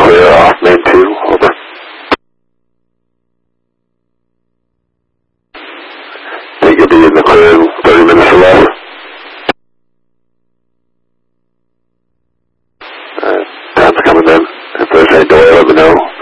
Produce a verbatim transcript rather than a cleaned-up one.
clear off main two, over. Think you'll be in the clear in thirty minutes or less? Alright, time's coming then. If there's any delay, let me know.